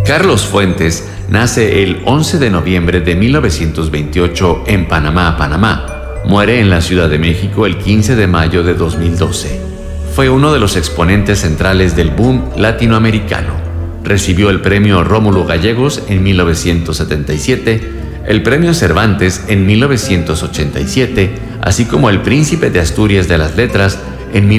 Carlos Fuentes nace el 11 de noviembre de 1928 en Panamá, Panamá. Muere en la Ciudad de México el 15 de mayo de 2012. Fue uno de los exponentes centrales del boom latinoamericano. Recibió el premio Rómulo Gallegos en 1977, el premio Cervantes en 1987, así como el Príncipe de Asturias de las Letras en